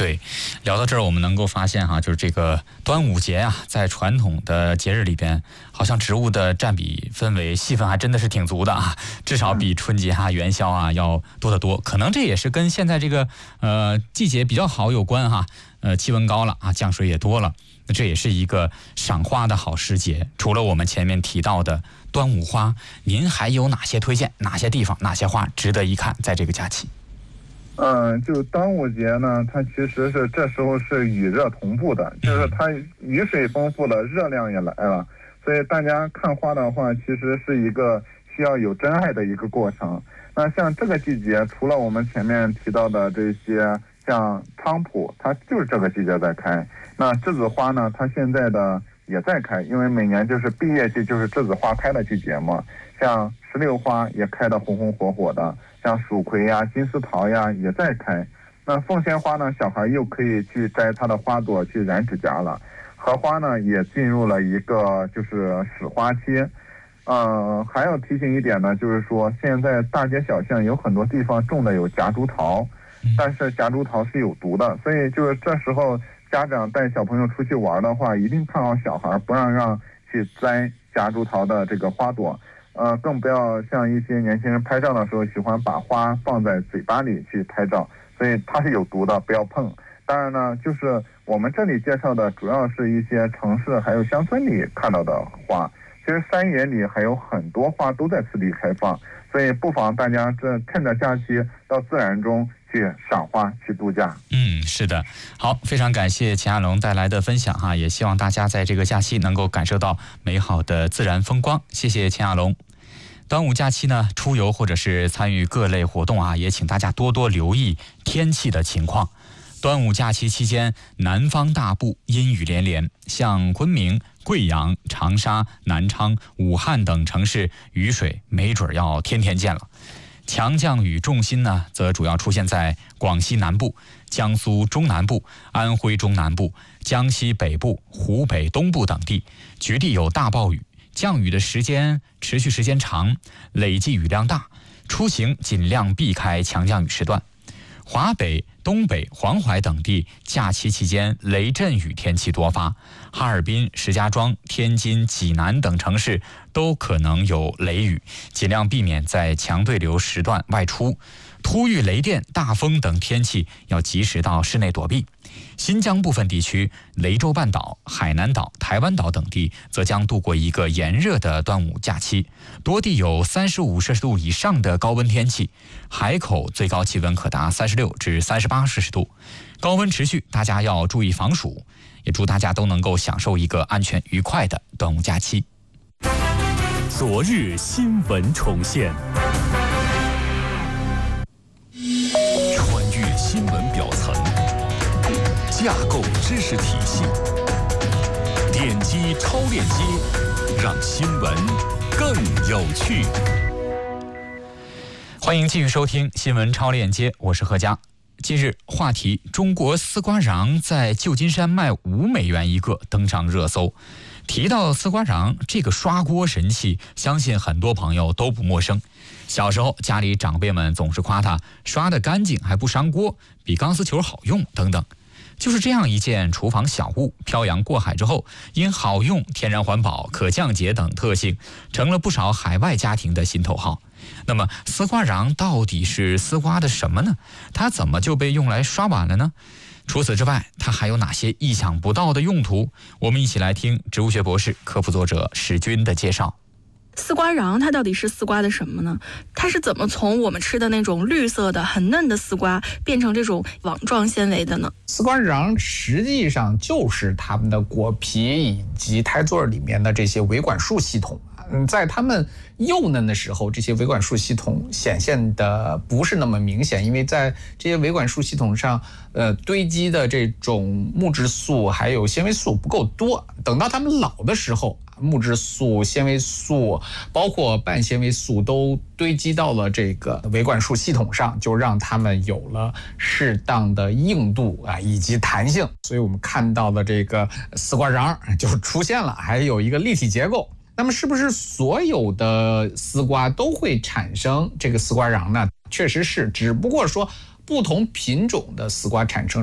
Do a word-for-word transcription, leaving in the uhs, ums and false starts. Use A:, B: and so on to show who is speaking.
A: 对，聊到这儿，我们能够发现哈，就是这个端午节啊，在传统的节日里边，好像植物的占比氛围戏份还真的是挺足的啊，至少比春节啊、元宵啊要多得多。可能这也是跟现在这个呃季节比较好有关哈，呃气温高了啊，降水也多了，那这也是一个赏花的好时节。除了我们前面提到的端午花，您还有哪些推荐？哪些地方、哪些花值得一看？在这个假期？
B: 嗯，就端午节呢，它其实是这时候是雨热同步的，就是它雨水丰富了，热量也来了，所以大家看花的话，其实是一个需要有真爱的一个过程。那像这个季节，除了我们前面提到的这些，像菖蒲，它就是这个季节在开。那栀子花呢，它现在的也在开，因为每年就是毕业季，就是栀子花开的季节嘛。像石榴花也开得红红火火的，像蜀葵呀、金丝桃呀也在开。那凤仙花呢，小孩又可以去摘它的花朵去染指甲了。荷花呢也进入了一个就是始花期。呃，还要提醒一点呢，就是说现在大街小巷有很多地方种的有夹竹桃，但是夹竹桃是有毒的，所以就是这时候家长带小朋友出去玩的话，一定看好小孩，不让让去摘夹竹桃的这个花朵。呃，更不要像一些年轻人拍照的时候喜欢把花放在嘴巴里去拍照，所以它是有毒的，不要碰。当然呢，就是我们这里介绍的主要是一些城市还有乡村里看到的花，其实山野里还有很多花都在此地开放，所以不妨大家这趁着假期到自然中去赏花去度假。
A: 嗯，是的。好，非常感谢钱亚龙带来的分享哈，也希望大家在这个假期能够感受到美好的自然风光。谢谢钱亚龙。端午假期呢，出游或者是参与各类活动啊，也请大家多多留意天气的情况。端午假期期间，南方大部阴雨连连，像昆明、贵阳、长沙、南昌、武汉等城市，雨水没准要天天见了。强降雨重心呢，则主要出现在广西南部、江苏中南部、安徽中南部、江西北部、湖北东部等地，局地有大暴雨，降雨的时间持续时间长，累计雨量大，出行尽量避开强降雨时段。华北、东北、黄淮等地假期期间雷阵雨天气多发，哈尔滨、石家庄、天津、济南等城市都可能有雷雨，尽量避免在强对流时段外出。突遇雷电、大风等天气要及时到室内躲避。新疆部分地区、雷州半岛、海南岛、台湾岛等地则将度过一个炎热的端午假期，多地有三十五摄氏度以上的高温天气，海口最高气温可达三十六至三十八摄氏度，高温持续，大家要注意防暑。也祝大家都能够享受一个安全愉快的端午假期。
C: 昨日新闻重现，穿越新闻表层，架构知识体系，点击超链接，让新闻更有趣。
A: 欢迎继续收听新闻超链接，我是何佳。近日，话题中国丝瓜瓤在旧金山卖五美元一个登上热搜。提到丝瓜瓤这个刷锅神器，相信很多朋友都不陌生。小时候家里长辈们总是夸它刷得干净还不伤锅，比钢丝球好用等等。就是这样一件厨房小物，漂洋过海之后，因好用、天然环保、可降解等特性，成了不少海外家庭的心头好。那么丝瓜瓤到底是丝瓜的什么呢？它怎么就被用来刷碗了呢？除此之外，它还有哪些意想不到的用途？我们一起来听植物学博士、科普作者史军的介绍。
D: 丝瓜瓤它到底是丝瓜的什么呢？它是怎么从我们吃的那种绿色的很嫩的丝瓜变成这种网状纤维的呢？
E: 丝瓜瓤实际上就是它们的果皮以及胎座里面的这些维管束系统。嗯，在它们幼嫩的时候，这些维管束系统显现的不是那么明显，因为在这些维管束系统上，呃，堆积的这种木质素还有纤维素不够多。等到它们老的时候，木质素、纤维素，包括半纤维素都堆积到了这个维管束系统上，就让它们有了适当的硬度啊以及弹性。所以我们看到的这个丝瓜瓤就出现了，还有一个立体结构。那么是不是所有的丝瓜都会产生这个丝瓜瓤呢？确实是，只不过说不同品种的丝瓜产生